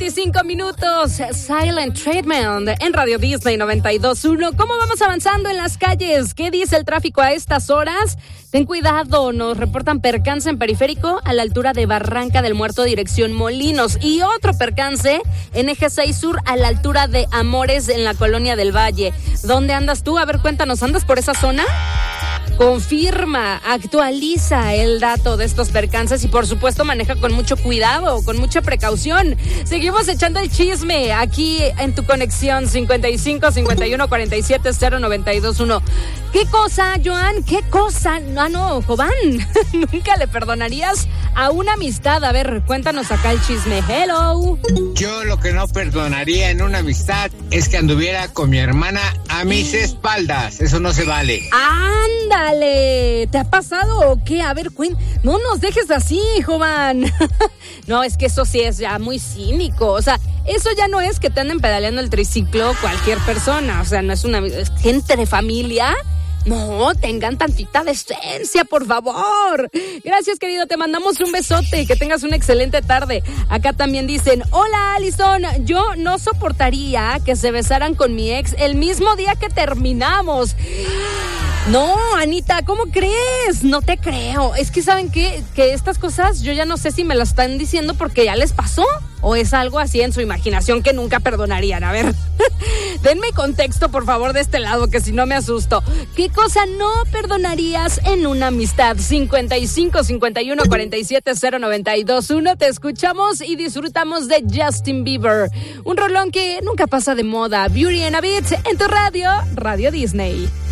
25 Silent Treatment en Radio Disney 92.1. ¿Cómo vamos avanzando en las calles? ¿Qué dice el tráfico a estas horas? Ten cuidado, nos reportan percance en periférico a la altura de Barranca del Muerto, dirección Molinos. Y otro percance en Eje 6 Sur a la altura de Amores en la Colonia del Valle. ¿Dónde andas tú? A ver, cuéntanos, ¿andas por esa zona? Confirma, actualiza el dato de estos percances y por supuesto maneja con mucho cuidado, con mucha precaución. Seguimos echando el chisme aquí en tu conexión 55 51 47 0921. ¿Qué cosa, Joan? ¿Qué cosa? No, Jován, ¿nunca le perdonarías a una amistad? A ver, cuéntanos acá el chisme. Hello. Yo lo que no perdonaría en una amistad es que anduviera con mi hermana a mis espaldas. Eso no se vale. ¡Ándale! ¿Te ha pasado o qué? A ver, no nos dejes así, Jovan. No, es que eso sí es ya muy cínico. O sea, eso ya no es que te anden pedaleando el triciclo cualquier persona. O sea, no es es gente de familia. No, tengan tantita decencia, por favor. Gracias, querido, te mandamos un besote y que tengas una excelente tarde. Acá también dicen, hola, Alison, yo no soportaría que se besaran con mi ex el mismo día que terminamos. No, Anita, ¿cómo crees? No te creo. Es que ¿saben qué? Que estas cosas yo ya no sé si me las están diciendo porque ya les pasó o es algo así en su imaginación que nunca perdonarían. A ver, denme contexto, por favor, de este lado, que si no me asusto. ¿Qué cosa no perdonarías en una amistad? 55 51 47 0921. Te escuchamos y disfrutamos de Justin Bieber. Un rolón que nunca pasa de moda. Beauty and a Beat en tu radio, Radio Disney.